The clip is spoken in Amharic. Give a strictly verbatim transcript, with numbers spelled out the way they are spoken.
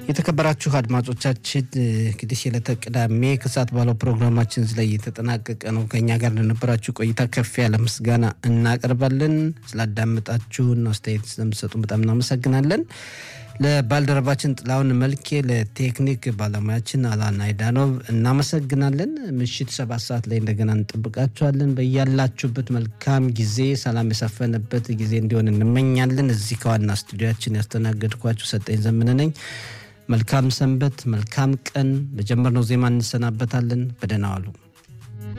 የተከበራችሁ አድማጮቻችን እንግዲህ የለተቀዳሜ ከሰዓት ባለው ፕሮግራማችን ላይ የተጠናቀቀ ነው። ከኛ ጋር ለነበራችሁ ቆይታ ከፍ ያለ ምስጋና እናቀርባለን። ስላዳመጣችሁን አስተያየት ስለምትሰጡን በጣም እናመሰግናለን። ለባልደረባችን ጥላውን መልኬ ለቴክኒክ ባለሙያችን አላና አይዳኖቭ እናመሰግናለን። ምሽት ሰባት ሰዓት ላይ እንደገና እንጠብቃችኋለን። በእያላችሁበት መልካም ጊዜ ሰላም የሰፈነበት ጊዜ እንዲሆን እንመኛለን። እዚህ ከዋና ስቱዲዮአችን ያስተናገድኳችሁ ሰጠኝ ዘመነ ነኝ። መልካም ሰንበት፣ መልካም ቀን። በጀመርነው ዜማ እንሰናበታለን። በደህና ዋሉ።